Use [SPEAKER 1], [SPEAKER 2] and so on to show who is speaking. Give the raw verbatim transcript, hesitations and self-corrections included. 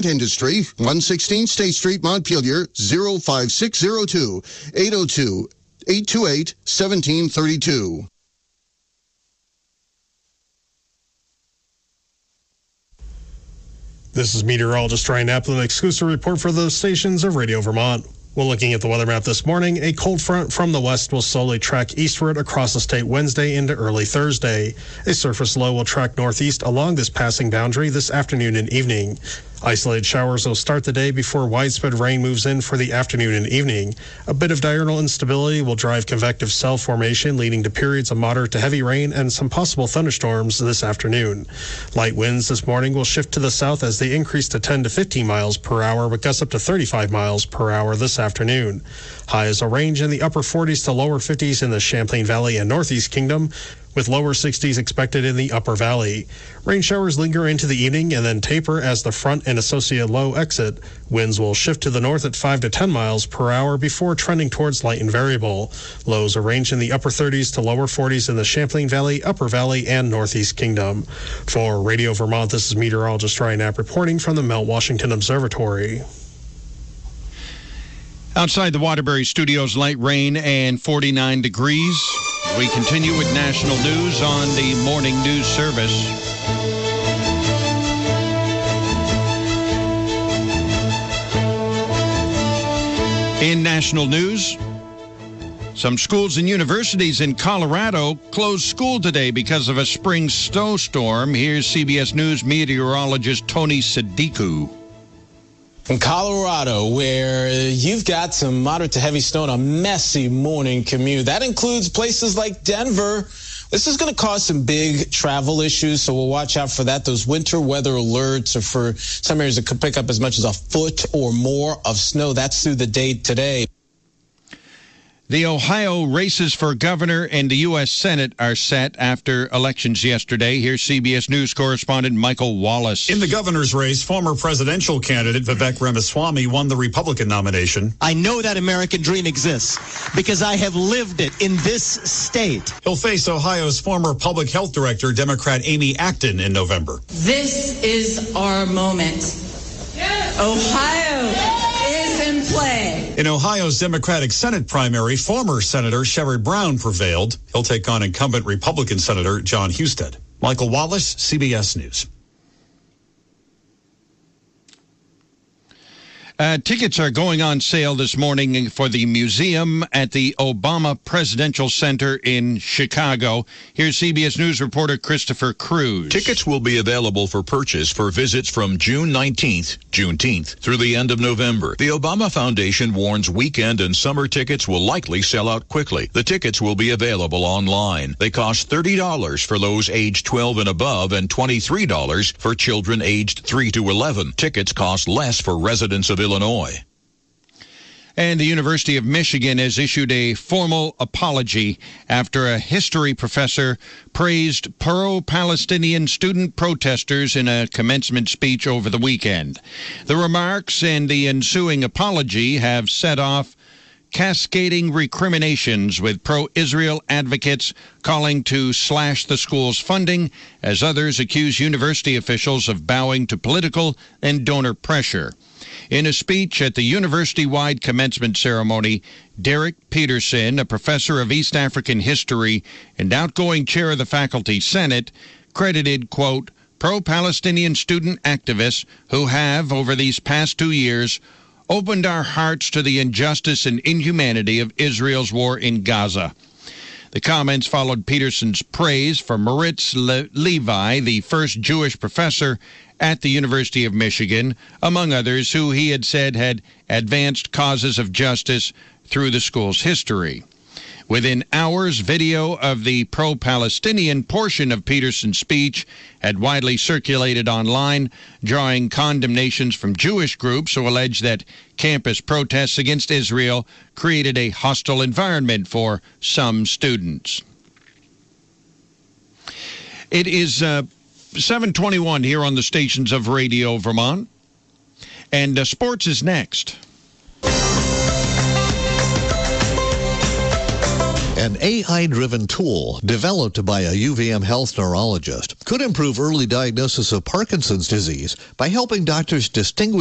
[SPEAKER 1] Industry, one sixteen State Street, Montpelier, zero five six zero two, eight oh two, eight two eight, one seven three two.
[SPEAKER 2] This is meteorologist Ryan Applin, an exclusive report for the stations of Radio Vermont. Well, looking at the weather map this morning, a cold front from the west will slowly track eastward across the state Wednesday into early Thursday. A surface low will track northeast along this passing boundary this afternoon and evening. Isolated showers will start the day before widespread rain moves in for the afternoon and evening. A bit of diurnal instability will drive convective cell formation, leading to periods of moderate to heavy rain and some possible thunderstorms this afternoon. Light winds this morning will shift to the south as they increase to ten to fifteen miles per hour, but gusts up to thirty-five miles per hour this afternoon. Highs will range in the upper forties to lower fifties in the Champlain Valley and Northeast Kingdom, with lower sixties expected in the upper valley. Rain showers linger into the evening and then taper as the front and associated low exit. Winds will shift to the north at five to ten miles per hour before trending towards light and variable. Lows are ranged in the upper thirties to lower forties in the Champlain Valley, upper valley, and Northeast Kingdom. For Radio Vermont, this is meteorologist Ryan Knapp reporting from the Mount Washington Observatory.
[SPEAKER 3] Outside the Waterbury Studios, light rain and forty-nine degrees. We continue with national news on the morning news service. In national news, some schools and universities in Colorado closed school today because of a spring snowstorm. Here's C B S News meteorologist Tony Sadiku.
[SPEAKER 4] From Colorado, where you've got some moderate to heavy snow and a messy morning commute. That includes places like Denver. This is going to cause some big travel issues, so we'll watch out for that. Those winter weather alerts are for some areas that could pick up as much as a foot or more of snow. That's through the day today.
[SPEAKER 3] The Ohio races for governor and the U S Senate are set after elections yesterday. Here's C B S News correspondent Michael Wallace.
[SPEAKER 5] In the governor's race, former presidential candidate Vivek Ramaswamy won the Republican nomination.
[SPEAKER 6] I know that American dream exists because I have lived it in this state.
[SPEAKER 5] He'll face Ohio's former public health director, Democrat Amy Acton, in November.
[SPEAKER 7] This is our moment. Yes. Ohio is in play.
[SPEAKER 5] In Ohio's Democratic Senate primary, former Senator Sherrod Brown prevailed. He'll take on incumbent Republican Senator John Husted. Michael Wallace, C B S News.
[SPEAKER 3] Uh, tickets are going on sale this morning for the museum at the Obama Presidential Center in Chicago. Here's C B S News reporter Christopher Cruz.
[SPEAKER 8] Tickets will be available for purchase for visits from June nineteenth, Juneteenth, through the end of November. The Obama Foundation warns weekend and summer tickets will likely sell out quickly. The tickets will be available online. They cost thirty dollars for those aged twelve and above and twenty-three dollars for children aged three to eleven. Tickets cost less for residents of Illinois. Illinois.
[SPEAKER 3] And the University of Michigan has issued a formal apology after a history professor praised pro-Palestinian student protesters in a commencement speech over the weekend. The remarks and the ensuing apology have set off cascading recriminations, with pro-Israel advocates calling to slash the school's funding, as others accuse university officials of bowing to political and donor pressure. In a speech at the university-wide commencement ceremony, Derek Peterson, a professor of East African history and outgoing chair of the faculty senate, credited, quote, pro-Palestinian student activists who have, over these past two years, opened our hearts to the injustice and inhumanity of Israel's war in Gaza. The comments followed Peterson's praise for Moritz Le- Levi, the first Jewish professor at the University of Michigan, among others, who he had said had advanced causes of justice through the school's history. Within hours, video of the pro-Palestinian portion of Peterson's speech had widely circulated online, drawing condemnations from Jewish groups who allege that campus protests against Israel created a hostile environment for some students. It is uh, seven twenty-one here on the stations of Radio Vermont, and uh, sports is next.
[SPEAKER 9] An A I-driven tool developed by a U V M health neurologist could improve early diagnosis of Parkinson's disease by helping doctors distinguish